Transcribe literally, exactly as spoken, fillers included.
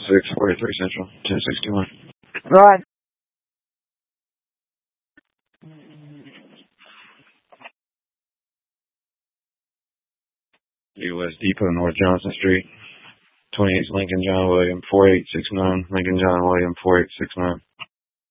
six, forty-three Central, ten sixty-one. Right. U S Depot, North Johnson Street, twenty-eight Lincoln John William, four eight six nine, Lincoln John William, four eight six nine.